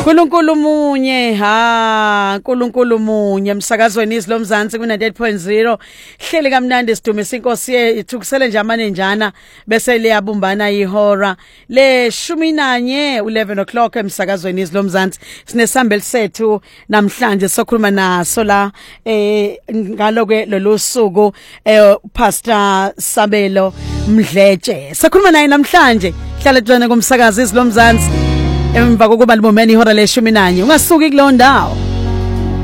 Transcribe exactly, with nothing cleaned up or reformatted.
Nkulunkulu munye ha Nkulunkulu munye emsakazweni izilo mzansi ku ninety-eight point zero hleli kamnandi sidumisa inkosi yethu kusele nje amanenjana bese liyabumbana ihora le shumi nanye eleven o'clock emsakazweni izilo mzansi sinesambeli sethu namhlanje sokhuluma naso la eh ngaloke lolu suku eh Pastor Sabelo Mdletshe sokhuluma naye namhlanje hlala tjana kumsakazi izilo mzansi emva kokuba libomeni ihora leshumi nanye ungasuki kulo ndawo.